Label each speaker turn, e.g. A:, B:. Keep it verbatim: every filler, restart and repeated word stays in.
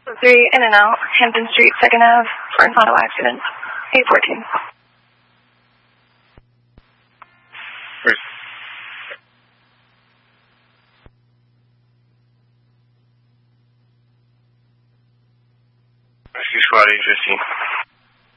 A: three, in and out, Hampton Street, second Avenue, for an auto accident. eight fourteen.
B: Where's... Rescue Squad eight fifteen.